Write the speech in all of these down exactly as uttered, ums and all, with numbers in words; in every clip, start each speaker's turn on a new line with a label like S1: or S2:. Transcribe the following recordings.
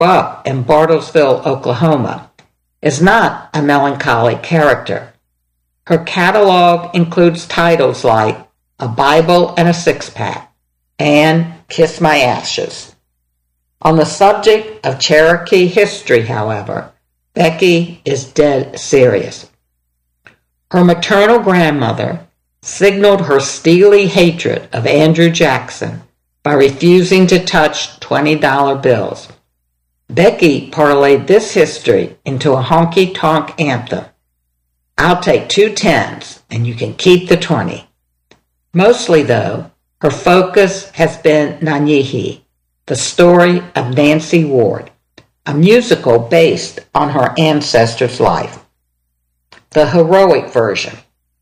S1: up in Bartlesville, Oklahoma, is not a melancholy character. Her catalog includes titles like A Bible and a Six-Pack and Kiss My Ashes. On the subject of Cherokee history, however, Becky is dead serious. Her maternal grandmother signaled her steely hatred of Andrew Jackson by refusing to touch twenty dollar bills. Becky parlayed this history into a honky-tonk anthem. I'll take two tens and you can keep the twenty. Mostly, though, her focus has been Nanyehi, the story of Nancy Ward, a musical based on her ancestor's life. The heroic version.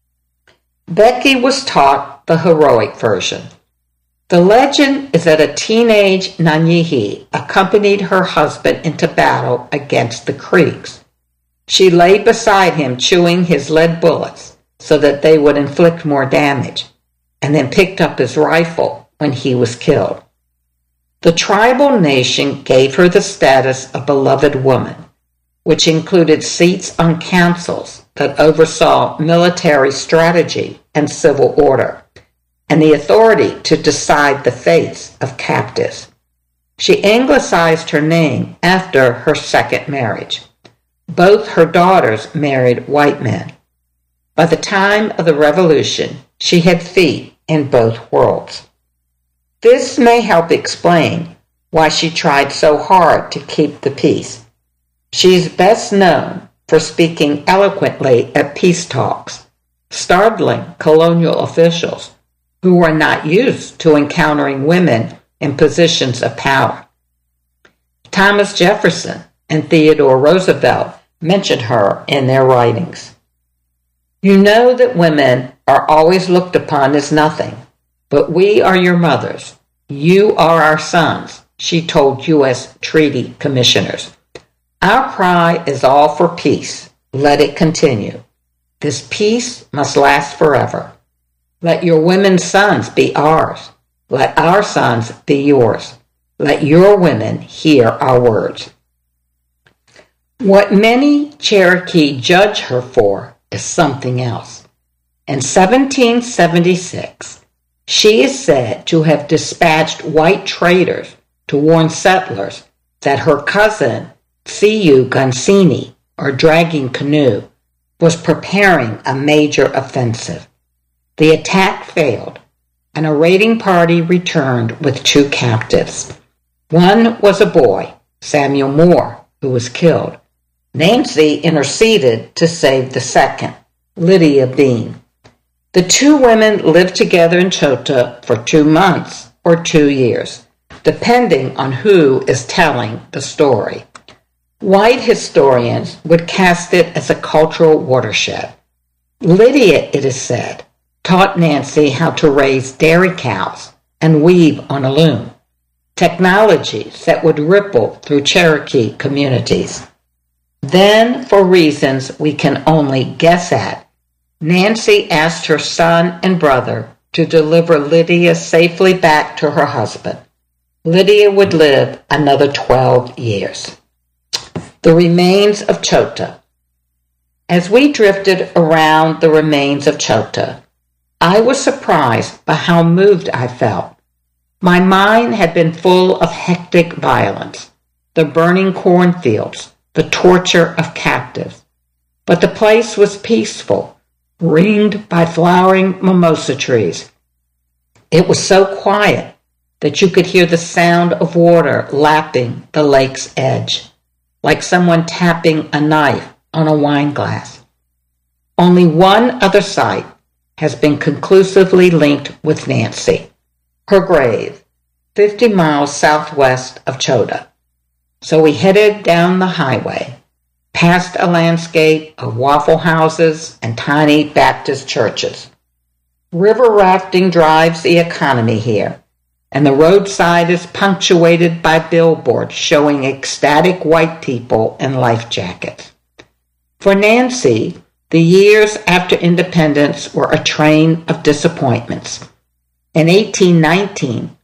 S1: Becky was taught the heroic version. The legend is that a teenage Nanyehi accompanied her husband into battle against the Creeks. She lay beside him chewing his lead bullets so that they would inflict more damage, and then picked up his rifle when he was killed. The tribal nation gave her the status of beloved woman, which included seats on councils that oversaw military strategy and civil order, and the authority to decide the fates of captives. She anglicized her name after her second marriage. Both her daughters married white men. By the time of the Revolution, she had feet in both worlds. This may help explain why she tried so hard to keep the peace. She is best known for speaking eloquently at peace talks, startling colonial officials who were not used to encountering women in positions of power. Thomas Jefferson and Theodore Roosevelt mentioned her in their writings. You know that women are always looked upon as nothing, but we are your mothers. You are our sons, she told U S treaty commissioners. Our cry is all for peace. Let it continue. This peace must last forever. Let your women's sons be ours. Let our sons be yours. Let your women hear our words. What many Cherokee judge her for is something else. In seventeen seventy-six, she is said to have dispatched white traders to warn settlers that her cousin, Siu Gunsini, or Dragging Canoe, was preparing a major offensive. The attack failed, and a raiding party returned with two captives. One was a boy, Samuel Moore, who was killed. Nancy interceded to save the second, Lydia Bean. The two women lived together in Chota for two months or two years, depending on who is telling the story. White historians would cast it as a cultural watershed. Lydia, it is said, taught Nancy how to raise dairy cows and weave on a loom, technologies that would ripple through Cherokee communities. Then, for reasons we can only guess at, Nancy asked her son and brother to deliver Lydia safely back to her husband. Lydia would live another twelve years. The remains of Chota. As we drifted around the remains of Chota, I was surprised by how moved I felt. My mind had been full of hectic violence, the burning cornfields, the torture of captives. But the place was peaceful, ringed by flowering mimosa trees. It was so quiet that you could hear the sound of water lapping the lake's edge, like someone tapping a knife on a wine glass. Only one other site has been conclusively linked with Nancy, her grave, fifty miles southwest of Chota. So we headed down the highway, past a landscape of waffle houses and tiny Baptist churches. River rafting drives the economy here, and the roadside is punctuated by billboards showing ecstatic white people in life jackets. For Nancy, the years after independence were a train of disappointments. In eighteen nineteen,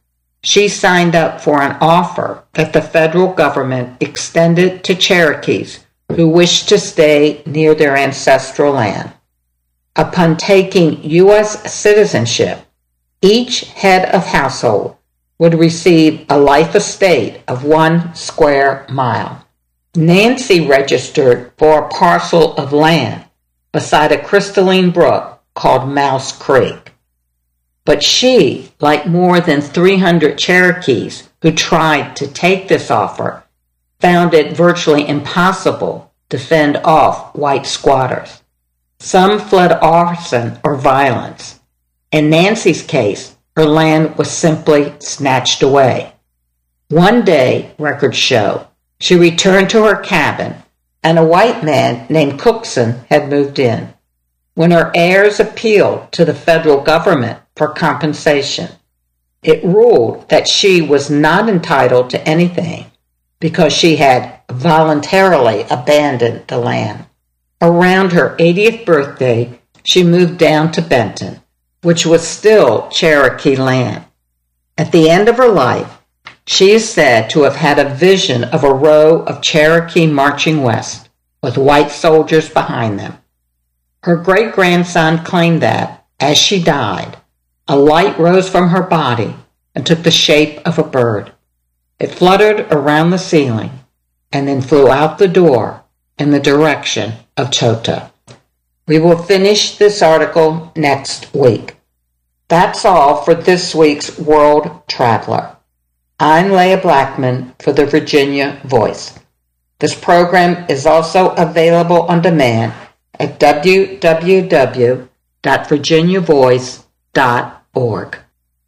S1: she signed up for an offer that the federal government extended to Cherokees who wished to stay near their ancestral land. Upon taking U S citizenship, each head of household would receive a life estate of one square mile. Nancy registered for a parcel of land beside a crystalline brook called Mouse Creek. But she, like more than three hundred Cherokees who tried to take this offer, found it virtually impossible to fend off white squatters. Some fled arson or violence. In Nancy's case, her land was simply snatched away. One day, records show, she returned to her cabin, and a white man named Cookson had moved in. When her heirs appealed to the federal government for compensation, it ruled that she was not entitled to anything because she had voluntarily abandoned the land. Around her eightieth birthday, she moved down to Benton, which was still Cherokee land. At the end of her life, she is said to have had a vision of a row of Cherokee marching west with white soldiers behind them. Her great-grandson claimed that, as she died, a light rose from her body and took the shape of a bird. It fluttered around the ceiling and then flew out the door in the direction of Chota. We will finish this article next week. That's all for this week's World Traveler. I'm Leah Blackman for the Virginia Voice. This program is also available on demand at w w w dot virginia voice dot org.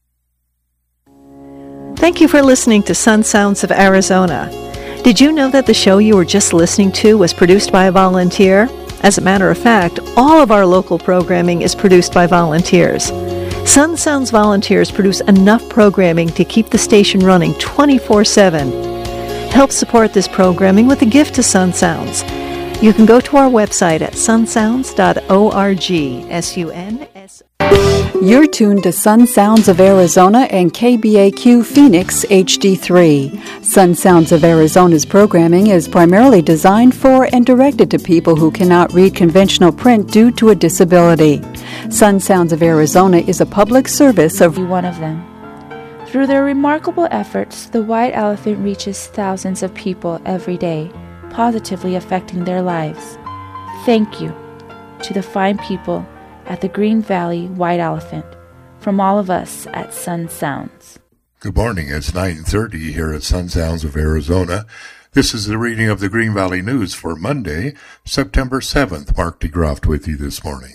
S2: Thank you for listening to Sun Sounds of Arizona. Did you know that the show you were just listening to was produced by a volunteer? As a matter of fact, all of our local programming is produced by volunteers. Sun Sounds volunteers produce enough programming to keep the station running twenty-four seven. Help support this programming with a gift to Sun Sounds. You can go to our website at sun sounds dot org. S U N S.
S3: You're tuned to Sun Sounds of Arizona and K B A Q Phoenix H D three. Sun Sounds of Arizona's programming is primarily designed for and directed to people who cannot read conventional print due to a disability. Sun Sounds of Arizona is a public service of
S4: one of them. Through their remarkable efforts, the White Elephant reaches thousands of people every day, positively affecting their lives. Thank you to the fine people at the Green Valley White Elephant, from all of us at Sun Sounds.
S5: Good morning. It's nine thirty here at Sun Sounds of Arizona. This is the reading of the Green Valley News for Monday, September seventh. Mark DeGroft with you this morning.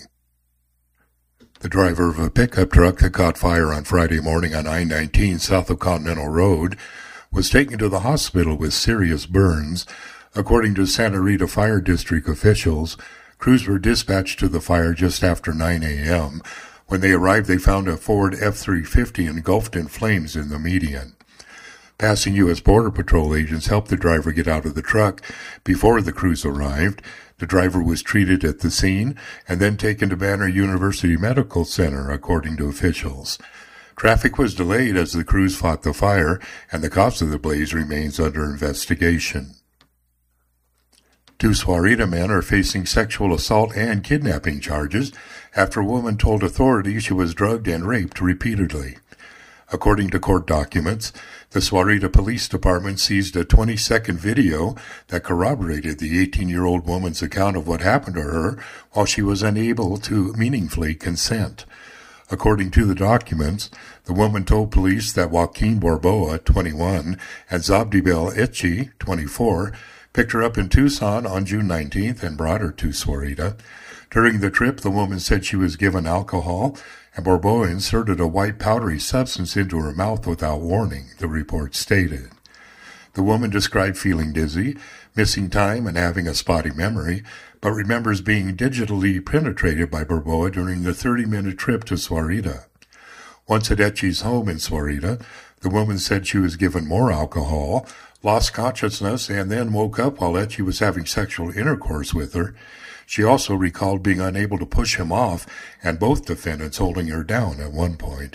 S5: The driver of a pickup truck that caught fire on Friday morning on I nineteen south of Continental Road was taken to the hospital with serious burns. According to Santa Rita Fire District officials, crews were dispatched to the fire just after nine a.m. When they arrived, they found a Ford F three fifty engulfed in flames in the median. Passing U S Border Patrol agents helped the driver get out of the truck before the crews arrived. The driver was treated at the scene and then taken to Banner University Medical Center, according to officials. Traffic was delayed as the crews fought the fire, and the cause of the blaze remains under investigation. Two Sahuarita men are facing sexual assault and kidnapping charges after a woman told authorities she was drugged and raped repeatedly. According to court documents, the Sahuarita Police Department seized a twenty-second video that corroborated the eighteen-year-old woman's account of what happened to her while she was unable to meaningfully consent. According to the documents, the woman told police that Joaquin Borboa, twenty-one, and Zabdibel Etchi, twenty-four, picked her up in Tucson on June nineteenth and brought her to Sahuarita. During the trip, the woman said she was given alcohol, and Borboa inserted a white powdery substance into her mouth without warning, the report stated. The woman described feeling dizzy, missing time, and having a spotty memory, but remembers being digitally penetrated by Borboa during the thirty-minute trip to Sahuarita. Once at Etchi's home in Sahuarita, the woman said she was given more alcohol, lost consciousness, and then woke up while Etchi was having sexual intercourse with her. She also recalled being unable to push him off and both defendants holding her down at one point.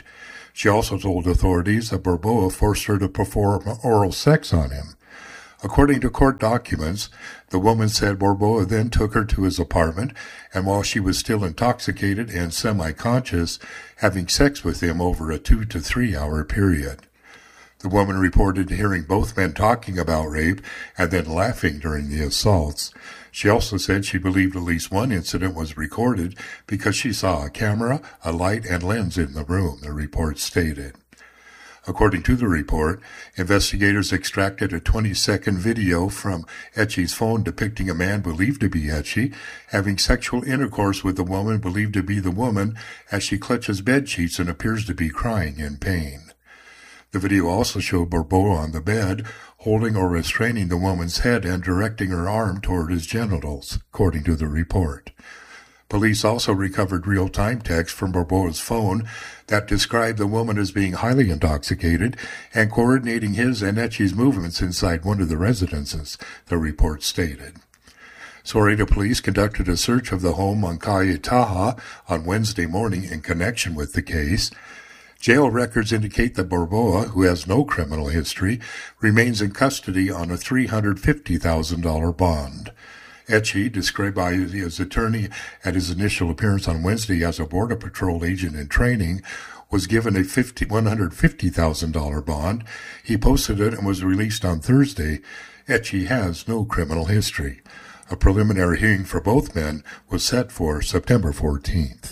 S5: She also told authorities that Borboa forced her to perform oral sex on him. According to court documents, the woman said Borboa then took her to his apartment, and while she was still intoxicated and semi-conscious, having sex with him over a two to three hour period. The woman reported hearing both men talking about rape and then laughing during the assaults. She also said she believed at least one incident was recorded because she saw a camera, a light, and lens in the room, the report stated. According to the report, investigators extracted a twenty-second video from Etche's phone depicting a man believed to be Etche having sexual intercourse with a woman believed to be the woman as she clutches bedsheets and appears to be crying in pain. The video also showed Borboa on the bed, holding or restraining the woman's head and directing her arm toward his genitals, according to the report. Police also recovered real-time text from Borboa's phone that described the woman as being highly intoxicated and coordinating his and Etche's movements inside one of the residences, the report stated. Sorrento police conducted a search of the home on Calle Taha on Wednesday morning in connection with the case. Jail records indicate that Borboa, who has no criminal history, remains in custody on a three hundred fifty thousand dollars bond. Etche, described by his attorney at his initial appearance on Wednesday as a Border Patrol agent in training, was given a one hundred fifty thousand dollars bond. He posted it and was released on Thursday. Etche has no criminal history. A preliminary hearing for both men was set for September fourteenth.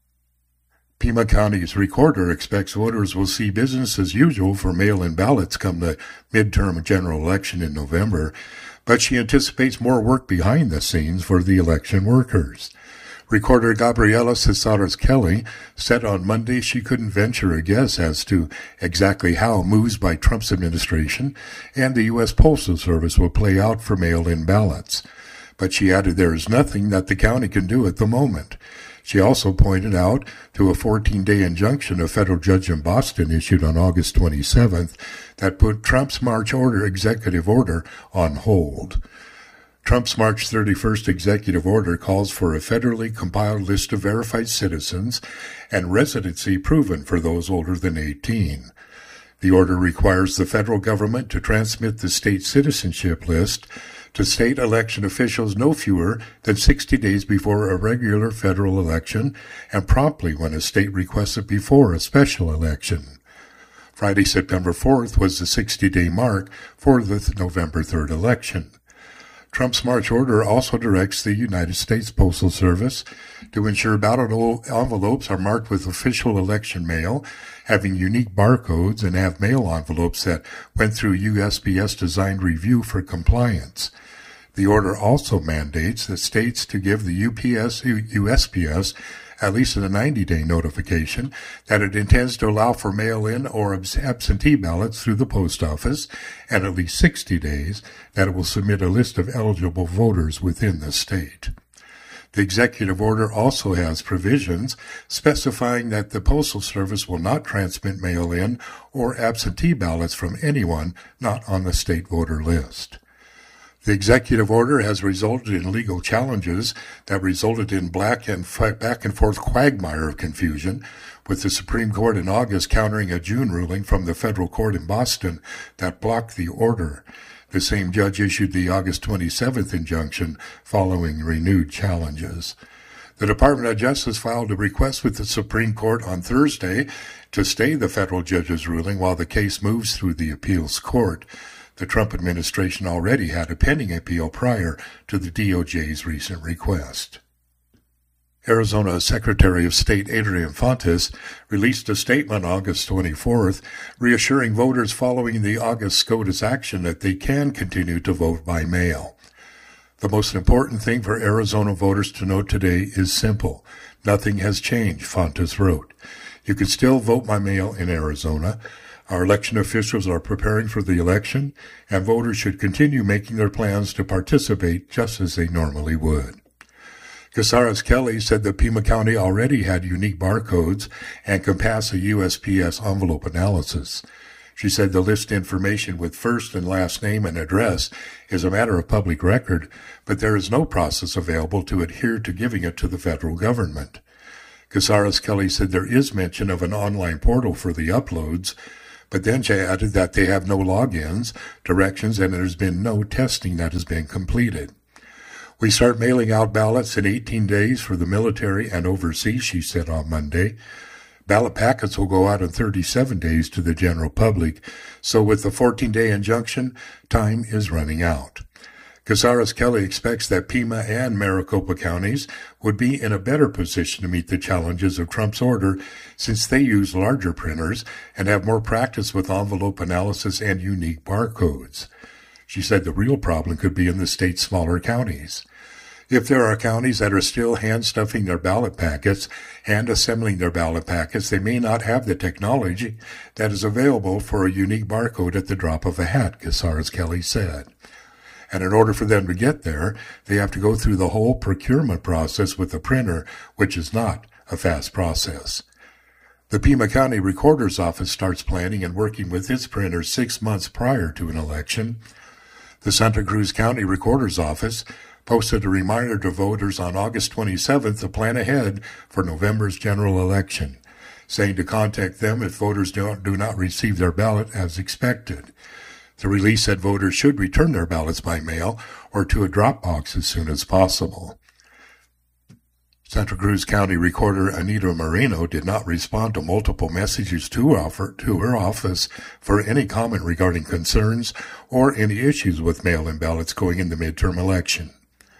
S5: Pima County's recorder expects voters will see business as usual for mail-in ballots come the midterm general election in November, but she anticipates more work behind the scenes for the election workers. Recorder Gabriela Cesares Kelly said on Monday she couldn't venture a guess as to exactly how moves by Trump's administration and the U S Postal Service will play out for mail-in ballots. But she added there is nothing that the county can do at the moment. She also pointed out to a fourteen-day injunction a federal judge in Boston issued on August twenty-seventh that put Trump's March order executive order on hold. Trump's March thirty-first executive order calls for a federally compiled list of verified citizens and residency proven for those older than eighteen. The order requires the federal government to transmit the state citizenship list to state election officials no fewer than sixty days before a regular federal election and promptly when a state requests it before a special election. Friday, September fourth was the sixty-day mark for the November third election. Trump's March order also directs the United States Postal Service to ensure ballot envelopes are marked with official election mail, having unique barcodes, and have mail envelopes that went through U S P S-designed review for compliance. The order also mandates that states to give the U P S, U S P S at least a ninety-day notification that it intends to allow for mail-in or absentee ballots through the post office, and at least sixty days that it will submit a list of eligible voters within the state. The executive order also has provisions specifying that the Postal Service will not transmit mail-in or absentee ballots from anyone not on the state voter list. The executive order has resulted in legal challenges that resulted in black and back and forth quagmire of confusion, with the Supreme Court in August countering a June ruling from the federal court in Boston that blocked the order. The same judge issued the August twenty-seventh injunction following renewed challenges. The Department of Justice filed a request with the Supreme Court on Thursday to stay the federal judge's ruling while the case moves through the appeals court. The Trump administration already had a pending appeal prior to the D O J's recent request. Arizona Secretary of State Adrian Fontes released a statement August twenty-fourth, reassuring voters following the August SCOTUS action that they can continue to vote by mail. The most important thing for Arizona voters to know today is simple. Nothing has changed, Fontes wrote. You can still vote by mail in Arizona. Our election officials are preparing for the election, and voters should continue making their plans to participate just as they normally would. Casares Kelly said that Pima County already had unique barcodes and can pass a U S P S envelope analysis. She said the list information with first and last name and address is a matter of public record, but there is no process available to adhere to giving it to the federal government. Casares Kelly said there is mention of an online portal for the uploads, but then she added that they have no logins, directions, and there's been no testing that has been completed. We start mailing out ballots in eighteen days for the military and overseas, she said on Monday. Ballot packets will go out in thirty-seven days to the general public, so with the fourteen-day injunction, time is running out. Casares Kelly expects that Pima and Maricopa counties would be in a better position to meet the challenges of Trump's order since they use larger printers and have more practice with envelope analysis and unique barcodes. She said the real problem could be in the state's smaller counties. If there are counties that are still hand-stuffing their ballot packets, hand-assembling their ballot packets, they may not have the technology that is available for a unique barcode at the drop of a hat, Casares Kelly said. And in order for them to get there, they have to go through the whole procurement process with the printer, which is not a fast process. The Pima County Recorder's Office starts planning and working with its printer six months prior to an election. The Santa Cruz County Recorder's Office posted a reminder to voters on August twenty-seventh to plan ahead for November's general election, saying to contact them if voters do not, do not receive their ballot as expected. The release said voters should return their ballots by mail or to a drop box as soon as possible. Santa Cruz County Recorder Anita Moreno did not respond to multiple messages to her, to her office for any comment regarding concerns or any issues with mail-in ballots going in the midterm election.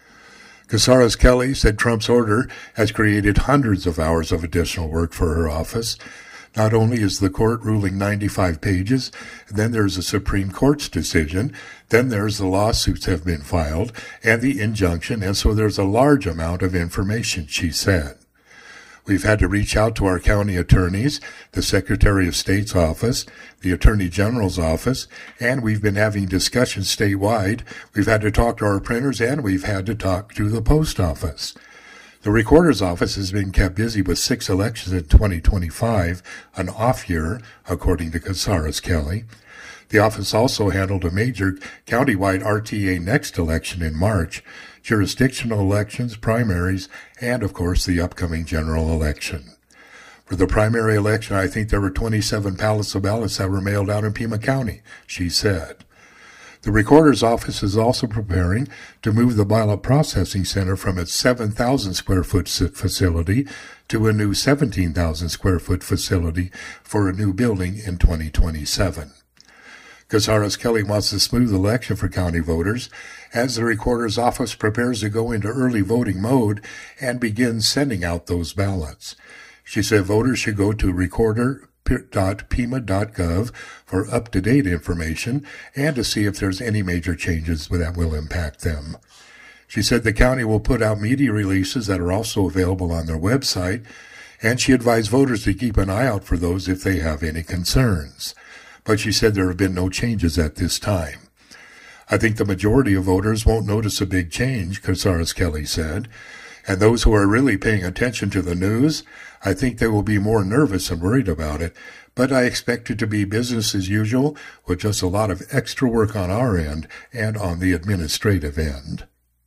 S5: Casares Kelly said Trump's order has created hundreds of hours of additional work for her office. Not only is the court ruling ninety-five pages, then there's a Supreme Court's decision, then there's the lawsuits have been filed, and the injunction, and so there's a large amount of information, she said. We've had to reach out to our county attorneys, the Secretary of State's office, the Attorney General's office, and we've been having discussions statewide. We've had to talk to our printers, and we've had to talk to the post office. The Recorder's Office has been kept busy with six elections in twenty twenty-five, an off year, according to Casares Kelly. The office also handled a major countywide R T A Next election in March, jurisdictional elections, primaries, and, of course, the upcoming general election. For the primary election, I think there were twenty-seven pallets of ballots that were mailed out in Pima County, she said. The Recorder's Office is also preparing to move the ballot processing center from its seven thousand square foot facility to a new seventeen thousand square foot facility for a new building in twenty twenty-seven. Casares Kelly wants a smooth election for county voters as the Recorder's Office prepares to go into early voting mode and begin sending out those ballots. She said voters should go to recorder dot pima dot gov for up-to-date information and to see if there's any major changes that will impact them. She said the county will put out media releases that are also available on their website, and she advised voters to keep an eye out for those if they have any concerns. But she said there have been no changes at this time. I think the majority of voters won't notice a big change, Casares Kelly said. And those who are really paying attention to the news, I think they will be more nervous and worried about it, but I expect it to be business as usual with just a lot of extra work on our end and on the administrative end.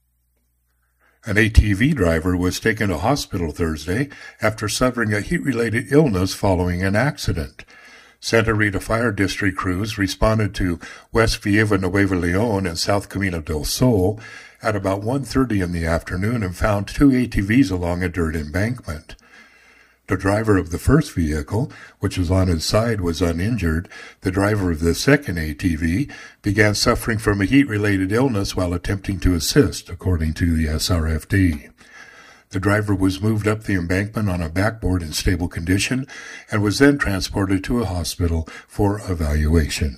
S5: An A T V driver was taken to hospital Thursday after suffering a heat-related illness following an accident. Santa Rita Fire District crews responded to West Viva Nuevo Leon and South Camino del Sol at about one thirty in the afternoon and found two A T Vs along a dirt embankment. The driver of the first vehicle, which was on his side, was uninjured. The driver of the second A T V began suffering from a heat-related illness while attempting to assist, according to the S R F D. The driver was moved up the embankment on a backboard in stable condition and was then transported to a hospital for evaluation.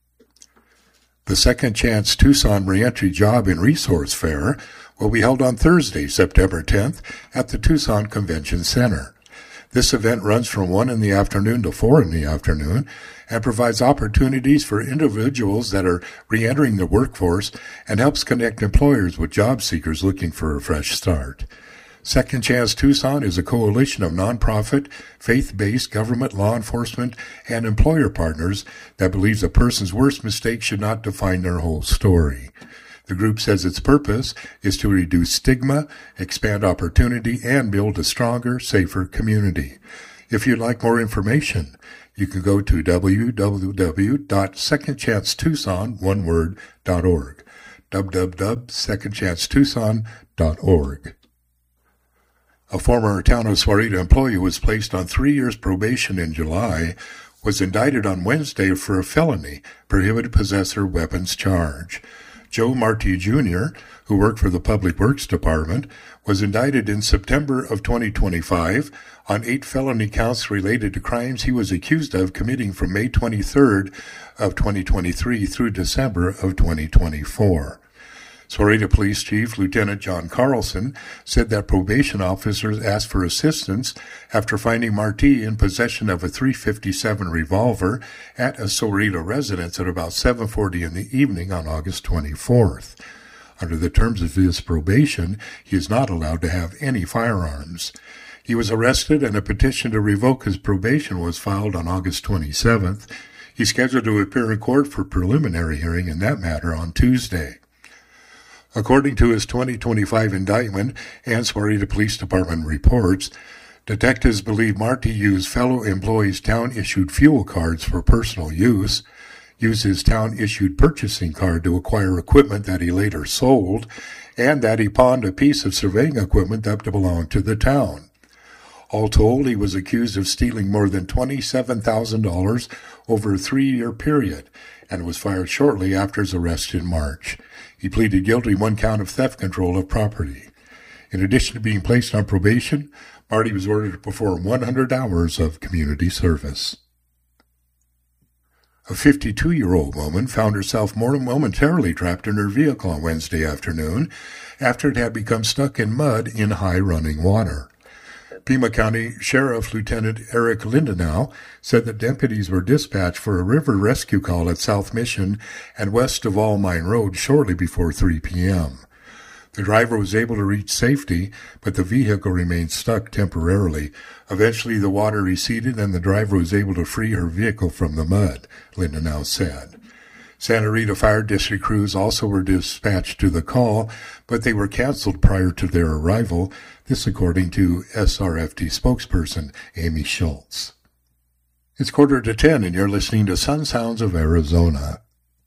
S5: The Second Chance Tucson Reentry Job and Resource Fair will be held on Thursday, September tenth, at the Tucson Convention Center. This event runs from one in the afternoon to four in the afternoon and provides opportunities for individuals that are reentering the workforce and helps connect employers with job seekers looking for a fresh start. Second Chance Tucson is a coalition of nonprofit, faith-based government, law enforcement, and employer partners that believes a person's worst mistake should not define their whole story. The group says its purpose is to reduce stigma, expand opportunity, and build a stronger, safer community. If you'd like more information, you can go to w w w dot second chance tucson one word dot org. w w w dot second chance tucson dot org. A former town of Sahuarita employee who was placed on three years probation in July was indicted on Wednesday for a felony, prohibited possessor weapons charge. Joe Marti Junior, who worked for the Public Works Department, was indicted in September of twenty twenty-five on eight felony counts related to crimes he was accused of committing from May twenty-third of twenty twenty-three through December of twenty twenty-four. Sahuarita Police Chief Lieutenant John Carlson said that probation officers asked for assistance after finding Marti in possession of a three fifty-seven revolver at a Sahuarita residence at about seven forty in the evening on August twenty-fourth. Under the terms of his probation, he is not allowed to have any firearms. He was arrested and a petition to revoke his probation was filed on August twenty-seventh. He's scheduled to appear in court for preliminary hearing in that matter on Tuesday. According to his twenty twenty-five indictment and Sahuarita Police Department reports, detectives believe Marti used fellow employees' town-issued fuel cards for personal use, used his town-issued purchasing card to acquire equipment that he later sold, and that he pawned a piece of surveying equipment that belonged to the town. All told, he was accused of stealing more than twenty-seven thousand dollars over a three-year period and was fired shortly after his arrest in March. He pleaded guilty to one count of theft control of property. In addition to being placed on probation, Marti was ordered to perform one hundred hours of community service. A fifty-two-year-old woman found herself more momentarily trapped in her vehicle on Wednesday afternoon after it had become stuck in mud in high running water. Pima County Sheriff Lieutenant Eric Lindenau said that deputies were dispatched for a river rescue call at South Mission and west of All Mine Road shortly before three p.m. The driver was able to reach safety, but the vehicle remained stuck temporarily. Eventually, the water receded and the driver was able to free her vehicle from the mud, Lindenau said. Santa Rita Fire District crews also were dispatched to the call, but they were canceled prior to their arrival, this according to S R F D spokesperson Amy Schultz. It's quarter to ten and you're listening to Sun Sounds of Arizona.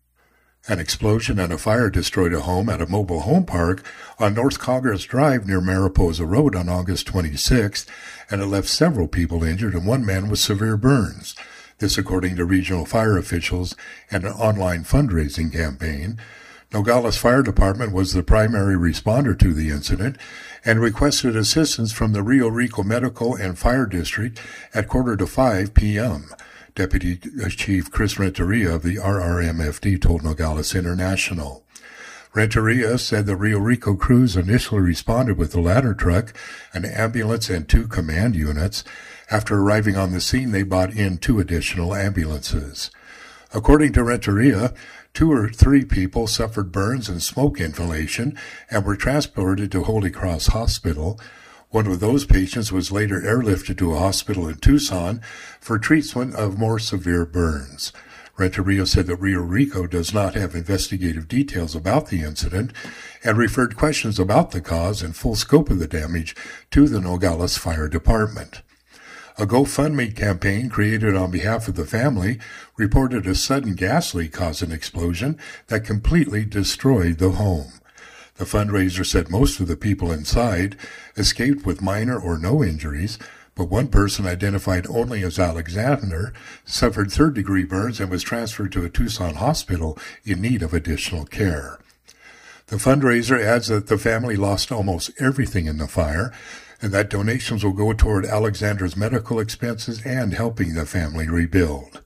S5: An explosion and a fire destroyed a home at a mobile home park on North Congress Drive near Mariposa Road on August twenty-sixth, and it left several people injured and one man with severe burns. This according to regional fire officials and an online fundraising campaign. Nogales Fire Department was the primary responder to the incident and requested assistance from the Rio Rico Medical and Fire District at quarter to five p.m. Deputy Chief Chris Renteria of the R R M F D told Nogales International. Renteria said the Rio Rico crews initially responded with a ladder truck, an ambulance, and two command units. After arriving on the scene, they brought in two additional ambulances. According to Renteria, two or three people suffered burns and smoke inhalation and were transported to Holy Cross Hospital. One of those patients was later airlifted to a hospital in Tucson for treatment of more severe burns. Renteria said that Rio Rico does not have investigative details about the incident and referred questions about the cause and full scope of the damage to the Nogales Fire Department. A GoFundMe campaign created on behalf of the family reported a sudden gas leak caused an explosion that completely destroyed the home. The fundraiser said most of the people inside escaped with minor or no injuries, but one person, identified only as Alexander, suffered third-degree burns and was transferred to a Tucson hospital in need of additional care. The fundraiser adds that the family lost almost everything in the fire, and that donations will go toward Alexander's medical expenses and helping the family rebuild.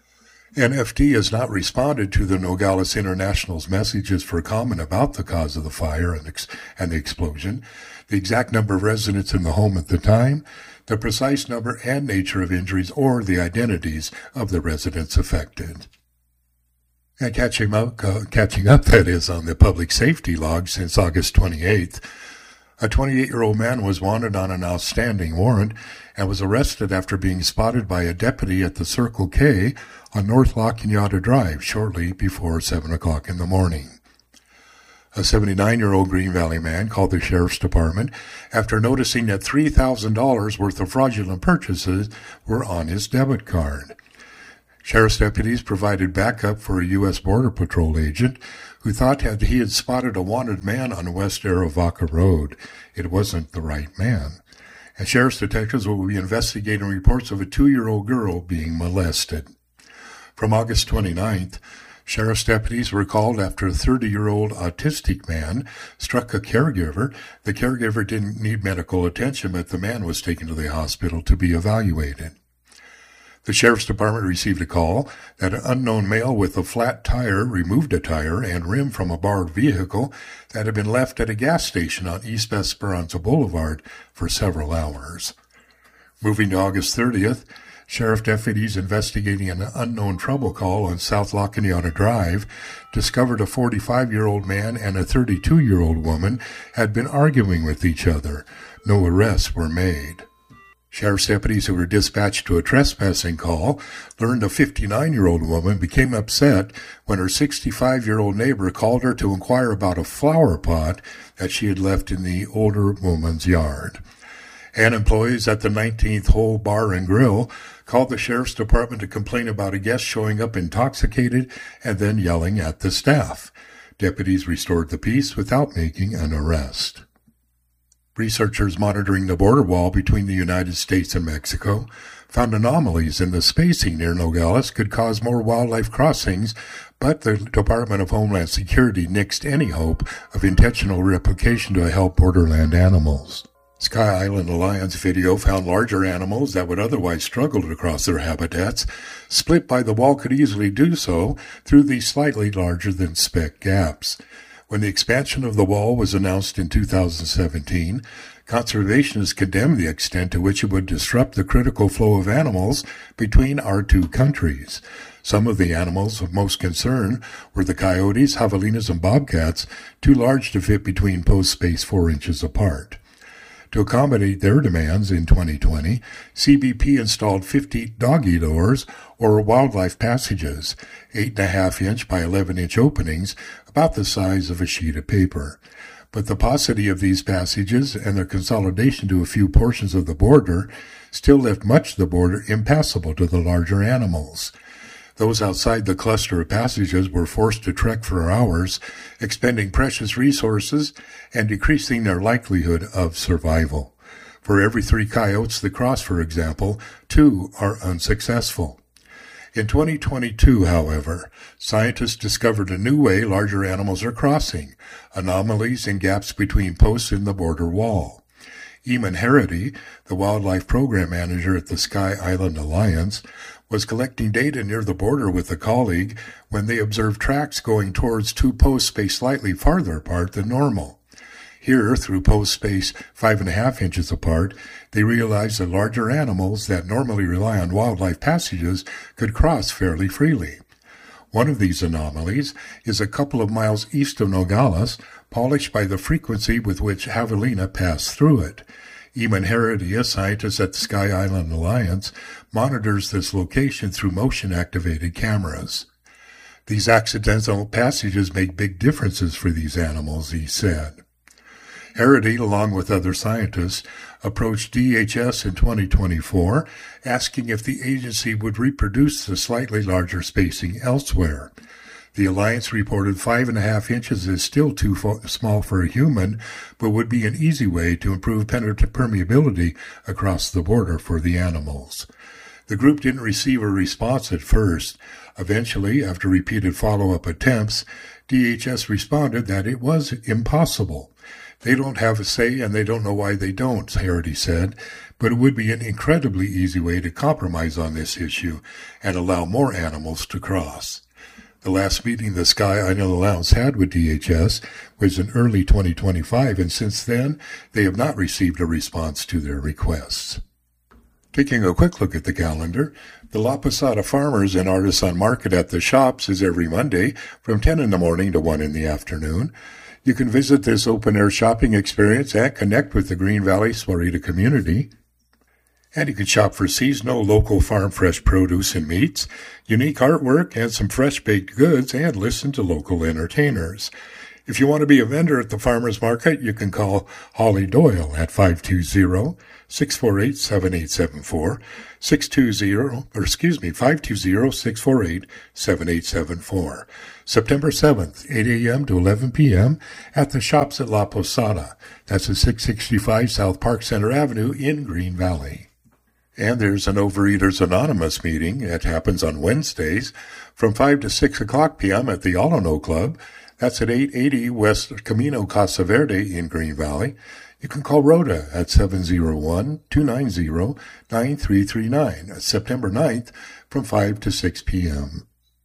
S5: N F D has not responded to the Nogales International's messages for comment about the cause of the fire and, ex- and the explosion, the exact number of residents in the home at the time, the precise number and nature of injuries, or the identities of the residents affected. And catching up, uh, catching up, that is, on the public safety log since August twenty-eighth, a twenty-eight-year-old man was wanted on an outstanding warrant and was arrested after being spotted by a deputy at the Circle K on North La Cañada Drive shortly before seven o'clock in the morning. A seventy-nine-year-old Green Valley man called the sheriff's department after noticing that three thousand dollars worth of fraudulent purchases were on his debit card. Sheriff's deputies provided backup for a U S Border Patrol agent who thought that he had spotted a wanted man on West Arivaca Road. It wasn't the right man. And sheriff's detectives will be investigating reports of a two-year-old girl being molested. From August twenty-ninth, sheriff's deputies were called after a thirty-year-old autistic man struck a caregiver. The caregiver didn't need medical attention, but the man was taken to the hospital to be evaluated. The sheriff's department received a call that an unknown male with a flat tire removed a tire and rim from a borrowed vehicle that had been left at a gas station on East Esperanza Boulevard for several hours. Moving to August thirtieth, sheriff deputies investigating an unknown trouble call on South La Cañada Drive discovered a forty-five-year-old man and a thirty-two-year-old woman had been arguing with each other. No arrests were made. Sheriff's deputies who were dispatched to a trespassing call learned a fifty-nine-year-old woman became upset when her sixty-five-year-old neighbor called her to inquire about a flower pot that she had left in the older woman's yard. And employees at the nineteenth Hole Bar and Grill called the sheriff's department to complain about a guest showing up intoxicated and then yelling at the staff. Deputies restored the peace without making an arrest. Researchers monitoring the border wall between the United States and Mexico found anomalies in the spacing near Nogales could cause more wildlife crossings, but the Department of Homeland Security nixed any hope of intentional replication to help borderland animals. Sky Island Alliance video found larger animals that would otherwise struggle to cross their habitats, split by the wall could easily do so through these slightly larger than speck gaps. When the expansion of the wall was announced in two thousand seventeen, conservationists condemned the extent to which it would disrupt the critical flow of animals between our two countries. Some of the animals of most concern were the coyotes, javelinas, and bobcats, too large to fit between posts spaced four inches apart. To accommodate their demands in twenty twenty, C B P installed fifty doggy doors, or wildlife passages, eight and a half inch by eleven inch openings, about the size of a sheet of paper. But the paucity of these passages and their consolidation to a few portions of the border still left much of the border impassable to the larger animals. Those outside the cluster of passages were forced to trek for hours, expending precious resources and decreasing their likelihood of survival. For every three coyotes that cross, for example, two are unsuccessful. In twenty twenty-two, however, scientists discovered a new way larger animals are crossing, anomalies in gaps between posts in the border wall. Eamon Harity, the wildlife program manager at the Sky Island Alliance, was collecting data near the border with a colleague when they observed tracks going towards two posts spaced slightly farther apart than normal. Here, through posts spaced five and a half inches apart, they realized that larger animals that normally rely on wildlife passages could cross fairly freely. One of these anomalies is a couple of miles east of Nogales, polished by the frequency with which javelina pass through it. Eamon Harity, a scientist at the Sky Island Alliance, monitors this location through motion-activated cameras. These accidental passages make big differences for these animals, he said. Harity, along with other scientists, approached D H S in twenty twenty-four, asking if the agency would reproduce the slightly larger spacing elsewhere. The Alliance reported five and a half inches is still too fo- small for a human, but would be an easy way to improve permeability across the border for the animals. The group didn't receive a response at first. Eventually, after repeated follow-up attempts, D H S responded that it was impossible. They don't have a say, and they don't know why they don't, Harity said, but it would be an incredibly easy way to compromise on this issue and allow more animals to cross. The last meeting the Sky Island Alliance had with D H S was in early twenty twenty-five, and since then, they have not received a response to their requests. Taking a quick look at the calendar, the La Posada Farmers and Artisan Market at the Shops is every Monday from ten in the morning to one in the afternoon. You can visit this open-air shopping experience and connect with the Green Valley Swarita community. And you can shop for seasonal, local farm fresh produce and meats, unique artwork, and some fresh baked goods, and listen to local entertainers. If you want to be a vendor at the farmer's market, you can call Holly Doyle at five two zero, six four eight, seven eight seven four, six two zero, or excuse me, five two zero, six four eight, seven eight seven four. September seventh, eight a.m. to eleven p.m. at the Shops at La Posada. That's at six sixty-five South Park Center Avenue in Green Valley. And there's an Overeaters Anonymous meeting. It happens on Wednesdays from five to six o'clock p.m. at the Alano Club. That's at eight eighty West Camino Casa Verde in Green Valley. You can call Rhoda at seven oh one, two nine zero, nine three three nine, September ninth from five to six p.m.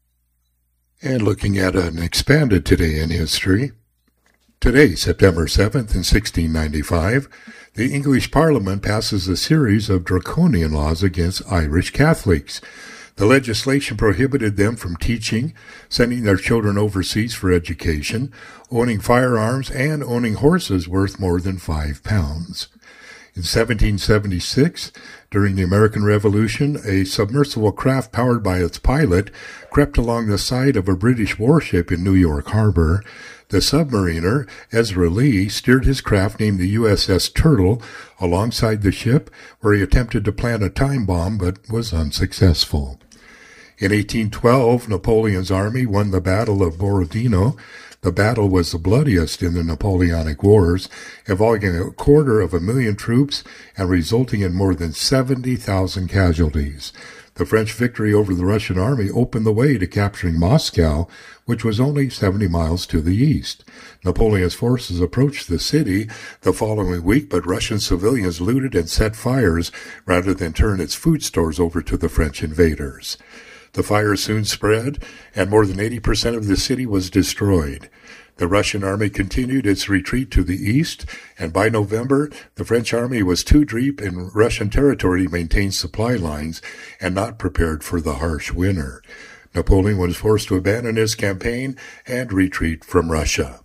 S5: And looking at an expanded Today in History. Today, September seventh, in sixteen ninety-five, the English Parliament passes a series of draconian laws against Irish Catholics. The legislation prohibited them from teaching, sending their children overseas for education, owning firearms, and owning horses worth more than five pounds. In seventeen seventy-six, during the American Revolution, a submersible craft powered by its pilot crept along the side of a British warship in New York Harbor. The submariner, Ezra Lee, steered his craft named the U S S Turtle alongside the ship, where he attempted to plant a time bomb but was unsuccessful. In eighteen twelve, Napoleon's army won the Battle of Borodino. The battle was the bloodiest in the Napoleonic Wars, involving a quarter of a million troops and resulting in more than seventy thousand casualties. The French victory over the Russian army opened the way to capturing Moscow, which was only seventy miles to the east. Napoleon's forces approached the city the following week, but Russian civilians looted and set fires rather than turn its food stores over to the French invaders. The fire soon spread, and more than eighty percent of the city was destroyed. The Russian army continued its retreat to the east, and by November, the French army was too deep in Russian territory to maintain supply lines and not prepared for the harsh winter. Napoleon was forced to abandon his campaign and retreat from Russia.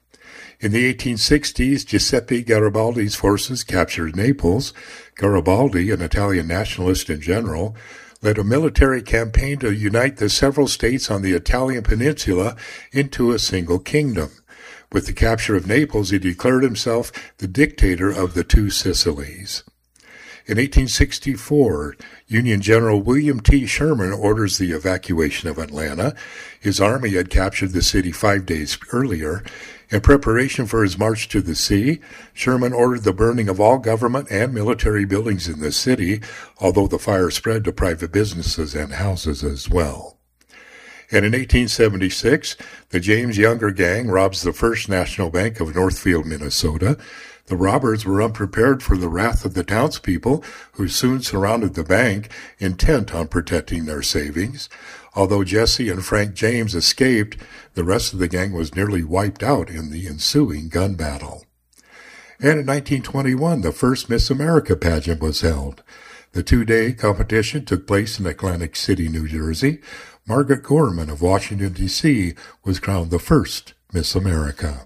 S5: In the eighteen sixties, Giuseppe Garibaldi's forces captured Naples. Garibaldi, an Italian nationalist and general, led a military campaign to unite the several states on the Italian peninsula into a single kingdom. With the capture of Naples, he declared himself the dictator of the two Sicilies. In eighteen sixty-four, Union General William T. Sherman orders the evacuation of Atlanta. His army had captured the city five days earlier. In preparation for his march to the sea, Sherman ordered the burning of all government and military buildings in the city, although the fire spread to private businesses and houses as well. And in eighteen seventy-six, the James Younger Gang robs the First National Bank of Northfield, Minnesota. The robbers were unprepared for the wrath of the townspeople, who soon surrounded the bank, intent on protecting their savings. Although Jesse and Frank James escaped, the rest of the gang was nearly wiped out in the ensuing gun battle. And in nineteen twenty-one, the first Miss America pageant was held. The two-day competition took place in Atlantic City, New Jersey. Margaret Gorman of Washington, D C was crowned the first Miss America.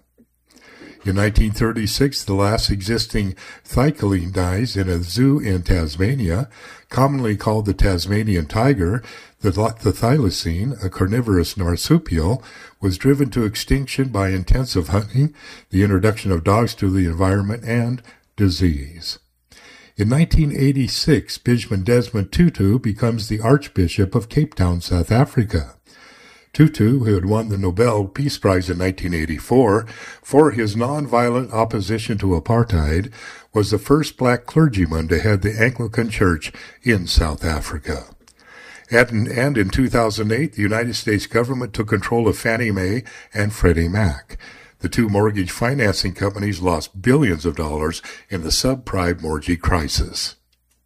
S5: In nineteen thirty-six, the last existing thiacline dies in a zoo in Tasmania, commonly called the Tasmanian tiger. The, the thylacine, a carnivorous marsupial, was driven to extinction by intensive hunting, the introduction of dogs to the environment, and disease. In nineteen eighty-six, Bishop Desmond Tutu becomes the Archbishop of Cape Town, South Africa. Tutu, who had won the Nobel Peace Prize in nineteen eighty-four for his nonviolent opposition to apartheid, was the first black clergyman to head the Anglican Church in South Africa. And, and in two thousand eight, the United States government took control of Fannie Mae and Freddie Mac. The two mortgage financing companies lost billions of dollars in the subprime mortgage crisis.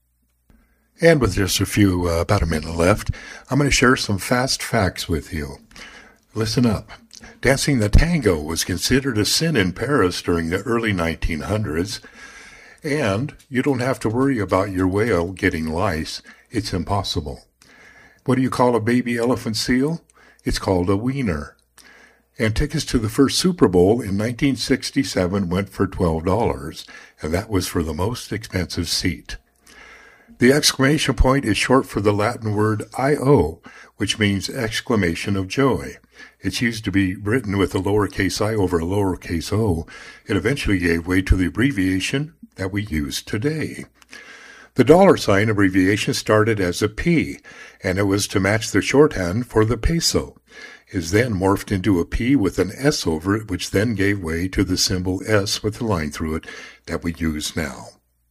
S5: And with just a few, uh, about a minute left, I'm going to share some fast facts with you. Listen up. Dancing the tango was considered a sin in Paris during the early nineteen hundreds, and you don't have to worry about your whale getting lice. It's impossible. What do you call a baby elephant seal? It's called a wiener. And tickets to the first Super Bowl in nineteen sixty-seven went for twelve dollars, and that was for the most expensive seat. The exclamation point is short for the Latin word I O, which means exclamation of joy. It's used to be written with a lowercase I over a lowercase o. It eventually gave way to the abbreviation that we use today. The dollar sign abbreviation started as a P, and it was to match the shorthand for the peso. It is then morphed into a P with an S over it, which then gave way to the symbol S with a line through it that we use now.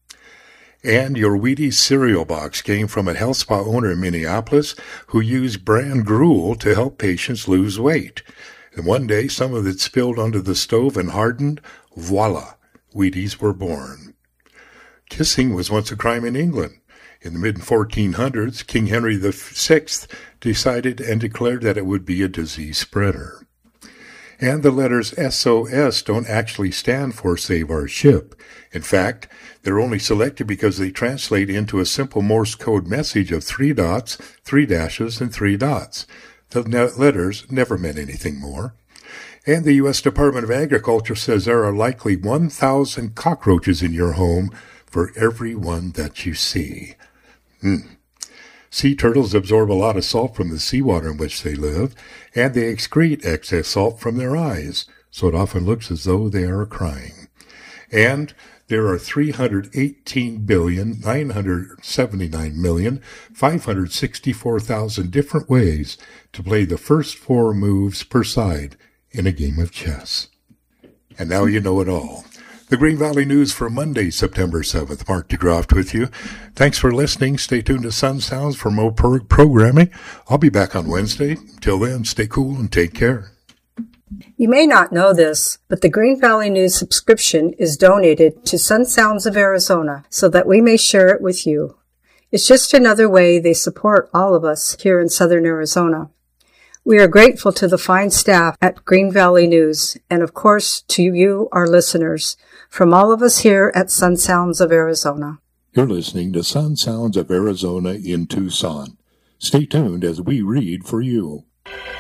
S5: And your Wheaties cereal box came from a health spa owner in Minneapolis who used brand gruel to help patients lose weight. And one day some of it spilled onto the stove and hardened. Voila! Wheaties were born. Kissing was once a crime in England. In the mid fourteen hundreds, King Henry the Sixth decided and declared that it would be a disease spreader. And the letters S O S don't actually stand for Save Our Ship. In fact, they're only selected because they translate into a simple Morse code message of three dots, three dashes, and three dots. The letters never meant anything more. And the U S Department of Agriculture says there are likely one thousand cockroaches in your home for every one that you see. Hmm. Sea turtles absorb a lot of salt from the seawater in which they live, and they excrete excess salt from their eyes, so it often looks as though they are crying. And there are three hundred eighteen billion, nine hundred seventy-nine million, five hundred sixty-four thousand different ways to play the first four moves per side in a game of chess. And now you know it all. The Green Valley News for Monday, September seventh. Mark DeGroft with you. Thanks for listening. Stay tuned to Sun Sounds for more pro- programming. I'll be back on Wednesday. Till then, stay cool and take care.
S6: You may not know this, but the Green Valley News subscription is donated to Sun Sounds of Arizona so that we may share it with you. It's just another way they support all of us here in Southern Arizona. We are grateful to the fine staff at Green Valley News and, of course, to you, our listeners, from all of us here at Sun Sounds of Arizona.
S5: You're listening to Sun Sounds of Arizona in Tucson. Stay tuned as we read for you.